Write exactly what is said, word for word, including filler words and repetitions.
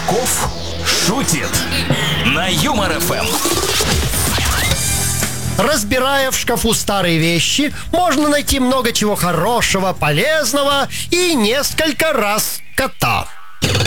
Кошельков шутит на Юмор эф эм. Разбирая в шкафу старые вещи, можно найти много чего хорошего, полезного и несколько раз кота.